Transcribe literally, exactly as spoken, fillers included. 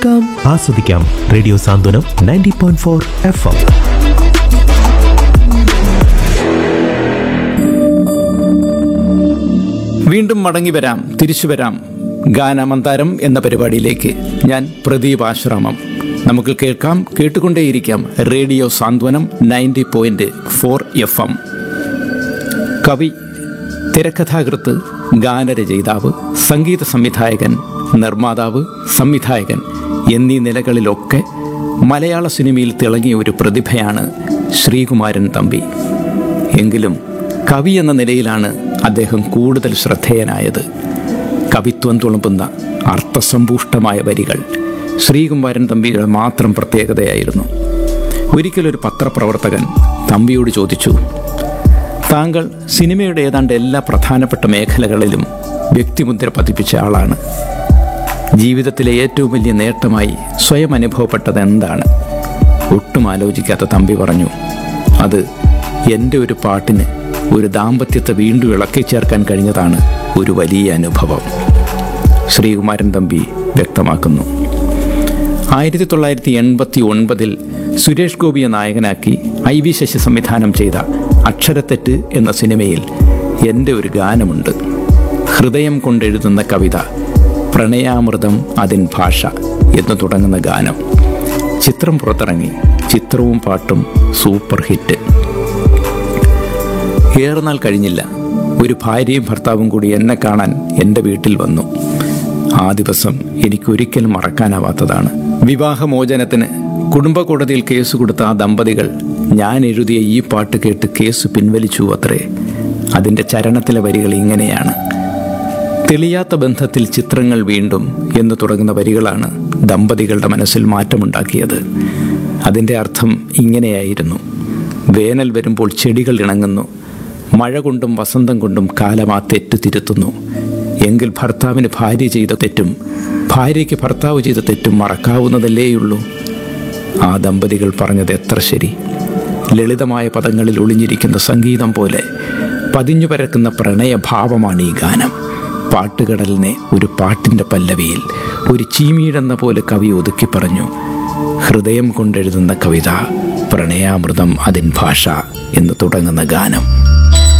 കേൾക്കാം, ആസ്വദിക്കാം. റേഡിയോ സാന്ത്വനം ninety point four F M. വീണ്ടും മടങ്ങി വരാം, തിരിച്ചു വരാം ഗാനമന്താരം എന്ന പരിപാടിയിലേക്ക്. ഞാൻ പ്രദീപ് ആശ്രാമം. നമുക്ക് കേൾക്കാം, കേട്ടുകൊണ്ടേയിരിക്കാം റേഡിയോ സാന്ത്വനം ninety point four F M. കവി, തിരക്കഥാകൃത്ത്, ഗാനരചയിതാവ്, സംഗീത സംവിധായകൻ, നിർമ്മാതാവ്, സംവിധായകൻ എന്നീ നിലകളിലൊക്കെ മലയാള സിനിമയിൽ തിളങ്ങിയ ഒരു പ്രതിഭയാണ് ശ്രീകുമാരൻ തമ്പി. എങ്കിലും കവി എന്ന നിലയിലാണ് അദ്ദേഹം കൂടുതൽ ശ്രദ്ധേയനായത്. കവിത്വം തുളുമ്പുന്ന അർത്ഥസമ്പുഷ്ടമായ വരികൾ ശ്രീകുമാരൻ തമ്പിയുടെ മാത്രം പ്രത്യേകതയായിരുന്നു. ഒരിക്കലൊരു പത്രപ്രവർത്തകൻ തമ്പിയോട് ചോദിച്ചു, താങ്കൾ സിനിമയുടെ ഏതാണ്ട് എല്ലാ പ്രധാനപ്പെട്ട മേഖലകളിലും വ്യക്തിമുദ്ര പതിപ്പിച്ച ആളാണ്. ജീവിതത്തിലെ ഏറ്റവും വലിയ നേട്ടമായി സ്വയം അനുഭവപ്പെട്ടത് എന്താണ്? ഒട്ടും ആലോചിക്കാത്ത തമ്പി പറഞ്ഞു, അത് എൻ്റെ ഒരു പാട്ടിന് ഒരു ദാമ്പത്യത്തെ വീണ്ടും ഇളക്കി ചേർക്കാൻ കഴിഞ്ഞതാണ് ഒരു വലിയ അനുഭവം. ശ്രീകുമാരൻ തമ്പി വ്യക്തമാക്കുന്നു. ആയിരത്തി തൊള്ളായിരത്തി എൺപത്തി ഒൻപതിൽ സുരേഷ് ഗോപിയെ നായകനാക്കി ഐ വി ശശി സംവിധാനം ചെയ്ത അക്ഷരത്തെറ്റ് എന്ന സിനിമയിൽ എൻ്റെ ഒരു ഗാനമുണ്ട്. ഹൃദയം കൊണ്ടെഴുതുന്ന കവിത, പ്രണയാമൃതം അതിൻ ഭാഷ എന്ന് തുടങ്ങുന്ന ഗാനം. ചിത്രം പുറത്തിറങ്ങി. ചിത്രവും പാട്ടും സൂപ്പർ ഹിറ്റ്. ഏറെ നാൾ കഴിഞ്ഞില്ല, ഒരു ഭാര്യയും ഭർത്താവും കൂടി എന്നെ കാണാൻ എൻ്റെ വീട്ടിൽ വന്നു. ആ ദിവസം എനിക്കൊരിക്കലും മറക്കാനാവാത്തതാണ്. വിവാഹമോചനത്തിന് കുടുംബ കോടതിയിൽ കേസ് കൊടുത്ത ആ ദമ്പതികൾ ഞാൻ എഴുതിയ ഈ പാട്ട് കേട്ട് കേസ് പിൻവലിച്ചു അത്രേ. അതിൻ്റെ ചരണത്തിലെ വരികൾ ഇങ്ങനെയാണ്: തെളിയാത്ത ബന്ധത്തിൽ ചിത്രങ്ങൾ വീണ്ടും എന്ന് തുടങ്ങുന്ന വരികളാണ് ദമ്പതികളുടെ മനസ്സിൽ മാറ്റമുണ്ടാക്കിയത്. അതിൻ്റെ അർത്ഥം ഇങ്ങനെയായിരുന്നു: വേനൽ വരുമ്പോൾ ചെടികൾ ഇണങ്ങുന്നു, മഴ കൊണ്ടും വസന്തം കൊണ്ടും കാലം ആ തെറ്റ് തിരുത്തുന്നു. എങ്കിൽ ഭർത്താവിന് ഭാര്യ ചെയ്ത തെറ്റും ഭാര്യയ്ക്ക് ഭർത്താവ് ചെയ്ത തെറ്റും മറക്കാവുന്നതല്ലേയുള്ളൂ. ആ ദമ്പതികൾ പറഞ്ഞത് എത്ര ശരി! ലളിതമായ പദങ്ങളിൽ ഒളിഞ്ഞിരിക്കുന്ന സംഗീതം പോലെ പതിഞ്ഞു പരക്കുന്ന പ്രണയഭാവമാണ് ഈ ഗാനം. പാട്ടുകടലിനെ ഒരു പാട്ടിൻ്റെ പല്ലവിയിൽ ഒരു ചീമീടെന്ന പോലെ കവി ഒതുക്കി പറഞ്ഞു: ഹൃദയം കൊണ്ടെഴുതുന്ന കവിത, പ്രണയാമൃതം അതിൻ ഭാഷ എന്ന് തുടങ്ങുന്ന ഗാനം.